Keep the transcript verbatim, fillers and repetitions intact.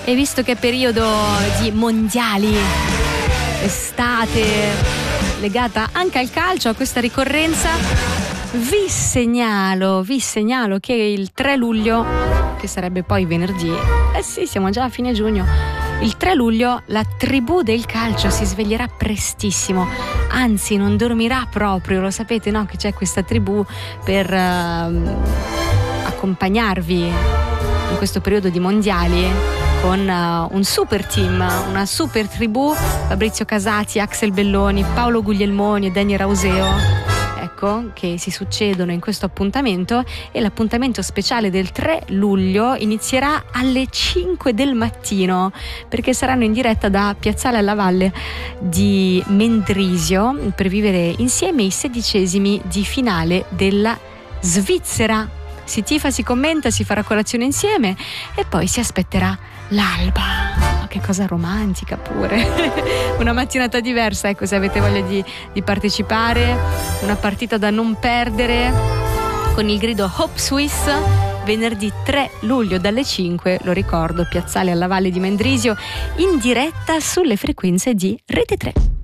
E visto che è periodo di mondiali, estate legata anche al calcio, a questa ricorrenza, vi segnalo, vi segnalo che il tre luglio, che sarebbe poi venerdì, eh sì, siamo già a fine giugno, il tre luglio la tribù del calcio si sveglierà prestissimo, anzi non dormirà proprio, lo sapete, no? Che c'è questa tribù per uh, accompagnarvi in questo periodo di mondiali con uh, un super team, una super tribù, Fabrizio Casati, Axel Belloni, Paolo Guglielmoni e Dani Rauseo, ecco, che si succedono in questo appuntamento. E l'appuntamento speciale del tre luglio inizierà alle cinque del mattino, perché saranno in diretta da Piazzale alla Valle di Mendrisio per vivere insieme i sedicesimi di finale della Svizzera. Si tifa, si commenta, si farà colazione insieme e poi si aspetterà l'alba. Oh, che cosa romantica pure. Una mattinata diversa, ecco, se avete voglia di, di partecipare, una partita da non perdere con il grido Hope Swiss, venerdì tre luglio dalle cinque, lo ricordo, Piazzale alla Valle di Mendrisio, in diretta sulle frequenze di Rete tre.